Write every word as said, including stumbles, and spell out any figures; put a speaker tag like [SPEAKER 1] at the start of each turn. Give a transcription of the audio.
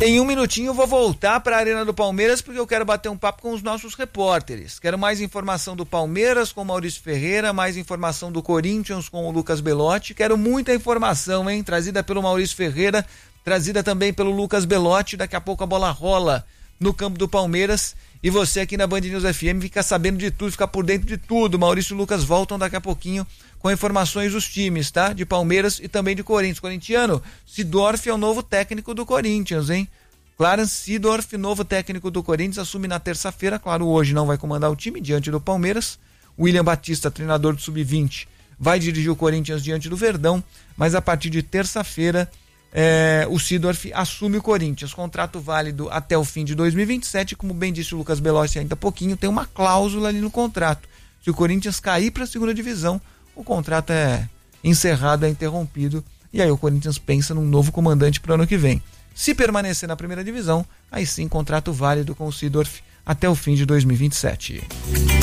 [SPEAKER 1] Em um minutinho eu vou voltar para a Arena do Palmeiras porque eu quero bater um papo com os nossos repórteres. Quero mais informação do Palmeiras com o Maurício Ferreira, mais informação do Corinthians com o Lucas Belotti. Quero muita informação, hein? Trazida pelo Maurício Ferreira, trazida também pelo Lucas Belotti. Daqui a pouco a bola rola no campo do Palmeiras e você aqui na Band News F M fica sabendo de tudo, fica por dentro de tudo. Maurício e Lucas voltam daqui a pouquinho com informações dos times, tá? De Palmeiras e também de Corinthians. Corintiano, Seedorf é o novo técnico do Corinthians, hein? Clarence Seedorf, novo técnico do Corinthians, assume na terça-feira. Claro, hoje não vai comandar o time diante do Palmeiras. William Batista, treinador do sub vinte, vai dirigir o Corinthians diante do Verdão, mas a partir de terça-feira é, o Seedorf assume o Corinthians. Contrato válido até o fim de dois mil e vinte e sete, como bem disse o Lucas Belotti ainda há pouquinho, tem uma cláusula ali no contrato. Se o Corinthians cair para a segunda divisão, o contrato é encerrado, é interrompido, e aí o Corinthians pensa num novo comandante para o ano que vem. Se permanecer na primeira divisão, aí sim contrato válido com o Seedorf até o fim de dois mil e vinte e sete.